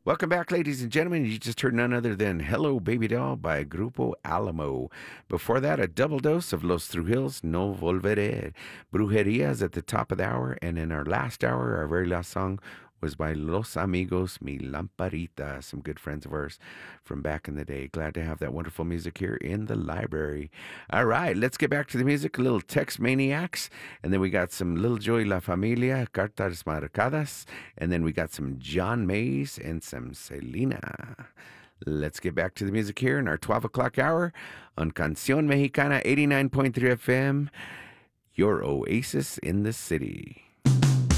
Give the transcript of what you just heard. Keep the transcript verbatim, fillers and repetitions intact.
Welcome back, ladies and gentlemen. You just heard none other than Hello Baby Doll by Grupo Alamo. Before that, a double dose of Los Trujillos No Volveré. Brujerias at the top of the hour. And in our last hour, our very last song was by Los Amigos Mi Lamparita, some good friends of ours from back in the day. Glad to have that wonderful music here in the library. All right, let's get back to the music. A little Tex Maniacs, and then we got some Little Joy La Familia, Cartas Marcadas, and then we got some John Mays and some Selena. Let's get back to the music here in our twelve o'clock hour on Canción Mexicana eighty-nine point three F M, your oasis in the city.